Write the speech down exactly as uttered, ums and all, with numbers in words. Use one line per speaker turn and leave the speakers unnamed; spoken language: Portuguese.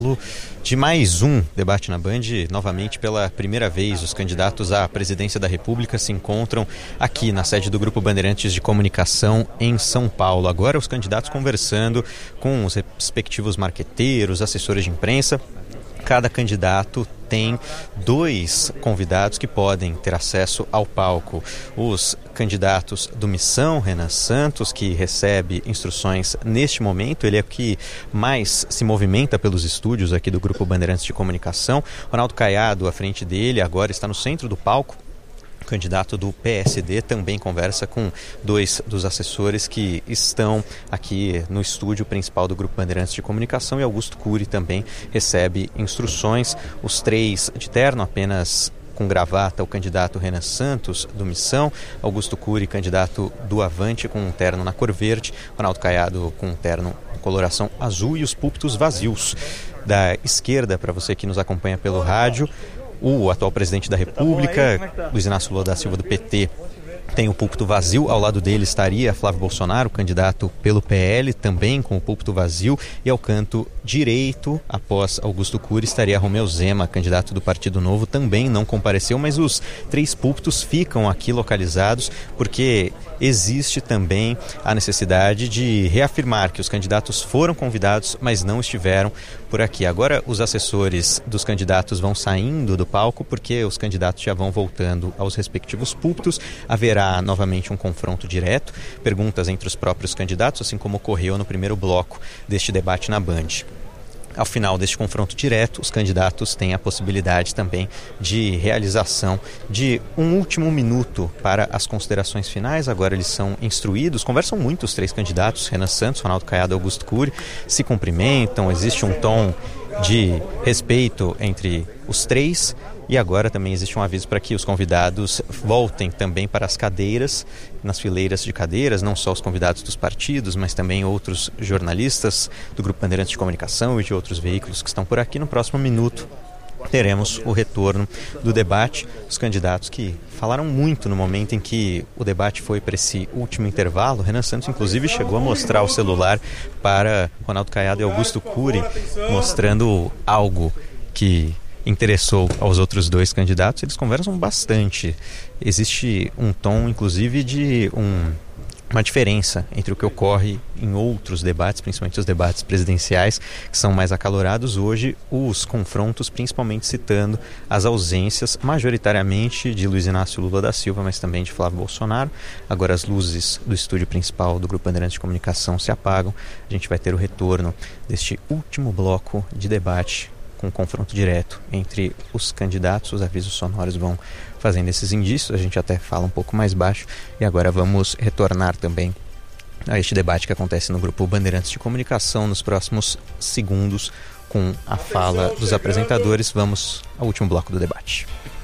De mais um debate na Band. Novamente, pela primeira vez, os candidatos à presidência da República se encontram aqui na sede do Grupo Bandeirantes de Comunicação em São Paulo. Agora os candidatos conversando com os respectivos marqueteiros, assessores de imprensa. Cada candidato tem dois convidados que podem ter acesso ao palco. Os candidatos do Missão, Renan Santos, que recebe instruções neste momento, ele é o que mais se movimenta pelos estúdios aqui do Grupo Bandeirantes de Comunicação. Ronaldo Caiado, à frente dele, agora está no centro do palco. O candidato do P S D também conversa com dois dos assessores que estão aqui no estúdio principal do Grupo Bandeirantes de Comunicação, e Augusto Cury também recebe instruções. Os três de terno, apenas com gravata, o candidato Renan Santos, do Missão, Augusto Cury, candidato do Avante, com um terno na cor verde, Ronaldo Caiado com um terno coloração azul, e os púlpitos vazios. Da esquerda, para você que nos acompanha pelo rádio, o atual presidente da República, Luiz Inácio Lula da Silva, do P T, tem o púlpito vazio. Ao lado dele estaria Flávio Bolsonaro, candidato pelo P L, também com o púlpito vazio. E ao canto direito, após Augusto Cury, estaria Romeu Zema, candidato do Partido Novo, também não compareceu, mas os três púlpitos ficam aqui localizados porque existe também a necessidade de reafirmar que os candidatos foram convidados, mas não estiveram por aqui. Agora os assessores dos candidatos vão saindo do palco porque os candidatos já vão voltando aos respectivos púlpitos. Haverá novamente um confronto direto, perguntas entre os próprios candidatos, assim como ocorreu no primeiro bloco deste debate na Band. Ao final deste confronto direto, os candidatos têm a possibilidade também de realização de um último minuto para as considerações finais. Agora eles são instruídos, conversam muito os três candidatos, Renan Santos, Ronaldo Caiado e Augusto Cury, se cumprimentam, existe um tom de respeito entre os três. E agora também existe um aviso para que os convidados voltem também para as cadeiras, nas fileiras de cadeiras, não só os convidados dos partidos, mas também outros jornalistas do Grupo Bandeirantes de Comunicação e de outros veículos que estão por aqui. No próximo minuto teremos o retorno do debate. Os candidatos que falaram muito no momento em que o debate foi para esse último intervalo. Renan Santos, inclusive, chegou a mostrar o celular para Ronaldo Caiado e Augusto Cury, mostrando algo que interessou aos outros dois candidatos. Eles conversam bastante. Existe um tom, inclusive, de um, uma diferença entre o que ocorre em outros debates, principalmente os debates presidenciais, que são mais acalorados. Hoje, os confrontos, principalmente citando as ausências, majoritariamente de Luiz Inácio Lula da Silva, mas também de Flávio Bolsonaro. Agora as luzes do estúdio principal do Grupo Bandeirantes de Comunicação se apagam. A gente vai ter o retorno deste último bloco de debate, com um confronto direto entre os candidatos. Os avisos sonoros vão fazendo esses indícios, a gente até fala um pouco mais baixo. E agora vamos retornar também a este debate que acontece no Grupo Bandeirantes de Comunicação nos próximos segundos, com a fala dos apresentadores. Vamos ao último bloco do debate.